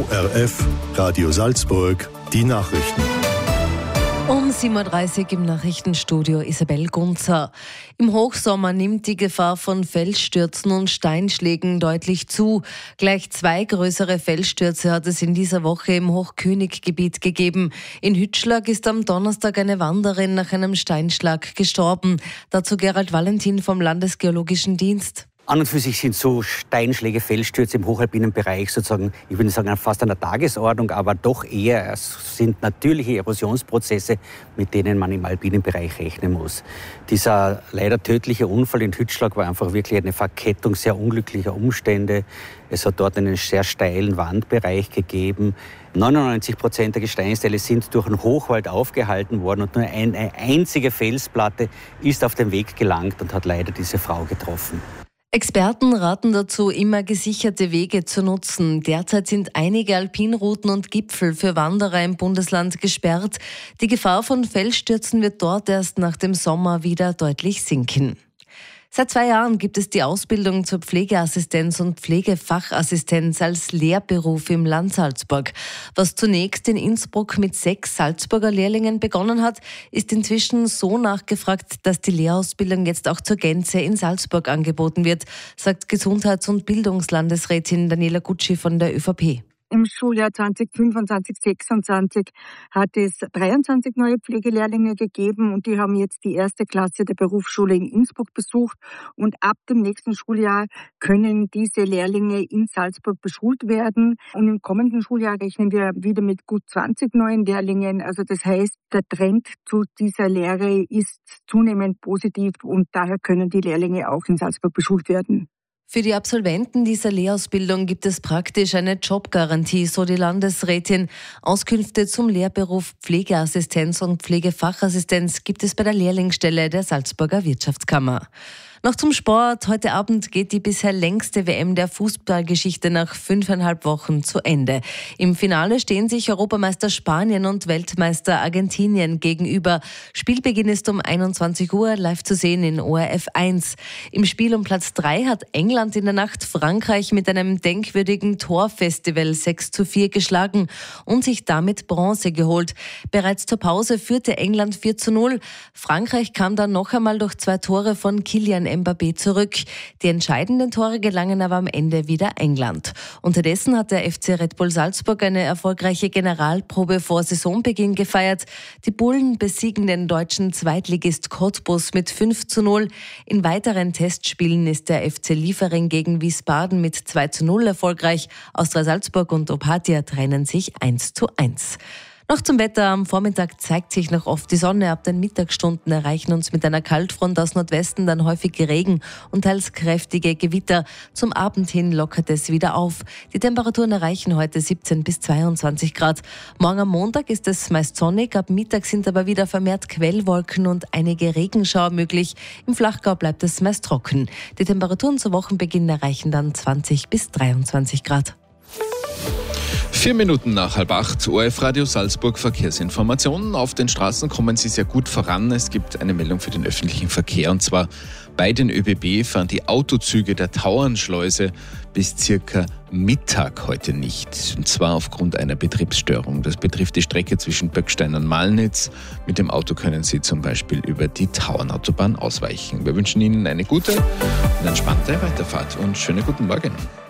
ORF, Radio Salzburg, die Nachrichten. Um 7.30 Uhr im Nachrichtenstudio Isabel Gunzer. Im Hochsommer nimmt die Gefahr von Felsstürzen und Steinschlägen deutlich zu. Gleich 2 größere Felsstürze hat es in dieser Woche im Hochköniggebiet gegeben. In Hütschlag ist am Donnerstag eine Wanderin nach einem Steinschlag gestorben. Dazu Gerald Valentin vom Landesgeologischen Dienst. An und für sich sind so Steinschläge, Felsstürze im hochalpinen Bereich sozusagen, ich würde nicht sagen fast an der Tagesordnung, aber doch eher, es sind natürliche Erosionsprozesse, mit denen man im alpinen Bereich rechnen muss. Dieser leider tödliche Unfall in Hütschlag war einfach wirklich eine Verkettung sehr unglücklicher Umstände. Es hat dort einen sehr steilen Wandbereich gegeben. 99% der Gesteinsteile sind durch den Hochwald aufgehalten worden und nur eine einzige Felsplatte ist auf den Weg gelangt und hat leider diese Frau getroffen. Experten raten dazu, immer gesicherte Wege zu nutzen. Derzeit sind einige Alpinrouten und Gipfel für Wanderer im Bundesland gesperrt. Die Gefahr von Felsstürzen wird dort erst nach dem Sommer wieder deutlich sinken. Seit 2 Jahren gibt es die Ausbildung zur Pflegeassistenz und Pflegefachassistenz als Lehrberuf im Land Salzburg. Was zunächst in Innsbruck mit 6 Salzburger Lehrlingen begonnen hat, ist inzwischen so nachgefragt, dass die Lehrausbildung jetzt auch zur Gänze in Salzburg angeboten wird, sagt Gesundheits- und Bildungslandesrätin Daniela Gutschi von der ÖVP. Im Schuljahr 2025/26 hat es 23 neue Pflegelehrlinge gegeben und die haben jetzt die 1. Klasse der Berufsschule in Innsbruck besucht. Und ab dem nächsten Schuljahr können diese Lehrlinge in Salzburg beschult werden. Und im kommenden Schuljahr rechnen wir wieder mit gut 20 neuen Lehrlingen. Also das heißt, der Trend zu dieser Lehre ist zunehmend positiv und daher können die Lehrlinge auch in Salzburg beschult werden. Für die Absolventen dieser Lehrausbildung gibt es praktisch eine Jobgarantie, so die Landesrätin. Auskünfte zum Lehrberuf Pflegeassistenz und Pflegefachassistenz gibt es bei der Lehrlingsstelle der Salzburger Wirtschaftskammer. Noch zum Sport. Heute Abend geht die bisher längste WM der Fußballgeschichte nach 5,5 Wochen zu Ende. Im Finale stehen sich Europameister Spanien und Weltmeister Argentinien gegenüber. Spielbeginn ist um 21 Uhr, live zu sehen in ORF 1. Im Spiel um Platz 3 hat England in der Nacht Frankreich mit einem denkwürdigen Torfestival 6:4 geschlagen und sich damit Bronze geholt. Bereits zur Pause führte England 4:0. Frankreich kam dann noch einmal durch 2 Tore von Kylian Mbappé zurück. Die entscheidenden Tore gelangen aber am Ende wieder England. Unterdessen hat der FC Red Bull Salzburg eine erfolgreiche Generalprobe vor Saisonbeginn gefeiert. Die Bullen besiegen den deutschen Zweitligist Cottbus mit 5:0. In weiteren Testspielen ist der FC Liefering gegen Wiesbaden mit 2:0 erfolgreich. Austria Salzburg und Opatia trennen sich 1:1. Noch zum Wetter. Am Vormittag zeigt sich noch oft die Sonne. Ab den Mittagsstunden erreichen uns mit einer Kaltfront aus Nordwesten dann häufig Regen und teils kräftige Gewitter. Zum Abend hin lockert es wieder auf. Die Temperaturen erreichen heute 17 bis 22 Grad. Morgen am Montag ist es meist sonnig. Ab Mittag sind aber wieder vermehrt Quellwolken und einige Regenschauer möglich. Im Flachgau bleibt es meist trocken. Die Temperaturen zu Wochenbeginn erreichen dann 20 bis 23 Grad. 4 Minuten nach 7:30, ORF Radio Salzburg Verkehrsinformationen. Auf den Straßen kommen Sie sehr gut voran. Es gibt eine Meldung für den öffentlichen Verkehr und zwar bei den ÖBB fahren die Autozüge der Tauernschleuse bis circa Mittag heute nicht. Und zwar aufgrund einer Betriebsstörung. Das betrifft die Strecke zwischen Böckstein und Malnitz. Mit dem Auto können Sie zum Beispiel über die Tauernautobahn ausweichen. Wir wünschen Ihnen eine gute und entspannte Weiterfahrt und schönen guten Morgen.